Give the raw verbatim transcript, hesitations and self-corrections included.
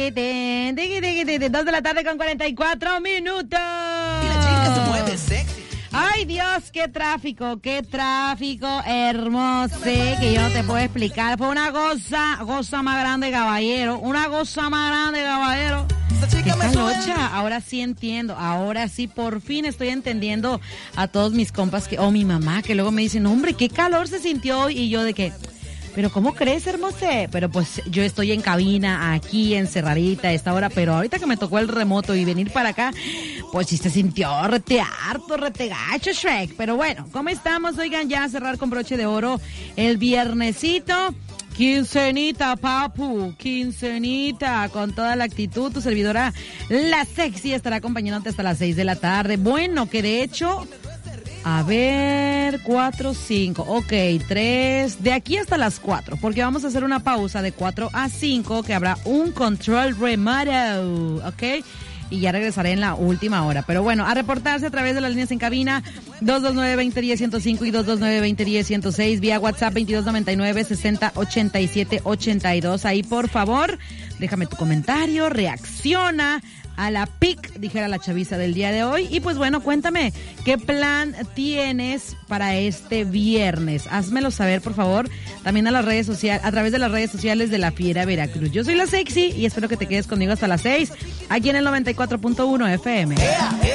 Dos de la tarde con cuarenta y cuatro minutos. Y la chica se mueve sexy. Ay, Dios, qué tráfico, qué tráfico hermoso, que yo no te puedo explicar. Fue una goza, goza más grande, caballero. Una goza más grande, caballero. Qué calocha. Ahora sí entiendo, ahora sí, por fin estoy entendiendo a todos mis compas que, o oh, mi mamá, que luego me dicen, hombre, qué calor se sintió hoy. Y yo de que... Pero ¿cómo crees, hermosa? Pero pues yo estoy en cabina, aquí encerradita a esta hora, pero ahorita que me tocó el remoto y venir para acá, pues sí se sintió rete harto, rete gacho, Shrek. Pero bueno, ¿cómo estamos? Oigan, ya a cerrar con broche de oro el viernesito. Quincenita, papu, quincenita, con toda la actitud. Tu servidora, la sexy, estará acompañándote hasta las seis de la tarde. Bueno, que de hecho... A ver, cuatro, cinco, ok, tres, de aquí hasta las cuatro, porque vamos a hacer una pausa de cuatro a cinco, que habrá un control remoto, ok, y ya regresaré en la última hora. Pero bueno, a reportarse a través de las líneas en cabina, dos dos nueve, dos cero uno cero cinco y dos dos nueve, dos cero uno cero uno seis, vía WhatsApp veintidós noventa y nueve, sesenta ochenta y siete ochenta y dos, ahí por favor, déjame tu comentario, reacciona a la P I C, dijera la chaviza del día de hoy. Y pues bueno, cuéntame, ¿qué plan tienes para este viernes? Házmelo saber, por favor, también a las redes sociales, a través de las redes sociales de La Fiera Veracruz. Yo soy la sexy y espero que te quedes conmigo hasta las seis, aquí en el noventa y cuatro punto uno F M.